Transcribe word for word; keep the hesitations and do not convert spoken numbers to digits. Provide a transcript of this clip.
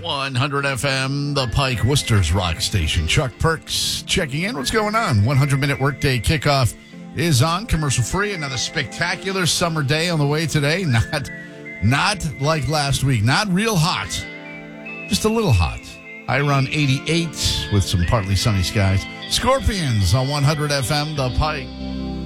one hundred F M, the Pike, Worcester's rock station. Chuck Perks checking in. What's going on? one hundred minute workday kickoff is on, commercial free. Another spectacular summer day on the way today. Not, not like last week. Not real hot. Just a little hot. High around eighty-eight with some partly sunny skies. Scorpions on one hundred F M, the Pike.